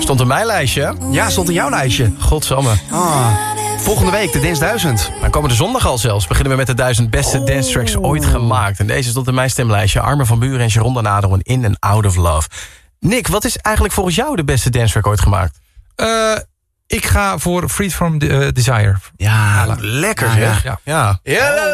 Stond in mijn lijstje, hè? Ja, stond in jouw lijstje. Godsamme. Volgende week, de Dance 1000. Maar komende zondag al zelfs beginnen we met de 1000 beste dance tracks ooit gemaakt. En deze stond in mijn stemlijstje. Armin van Buuren en Sharonda Nadel en In and Out of Love. Nick, wat is eigenlijk volgens jou de beste dance track ooit gemaakt? Ik ga voor Freed from Desire. Ja, lekker zeg. Ja. Ja.